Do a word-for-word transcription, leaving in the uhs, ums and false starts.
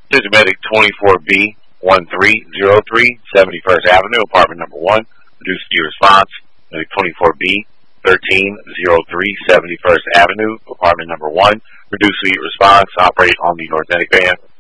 This is Medic twenty-four B one three zero three, seventy-first Avenue, apartment number one. Reduce your response. Medic twenty-four B thirteen oh three, seventy-first Avenue, apartment number one. Reduce your response. Operate on the North Attic Band.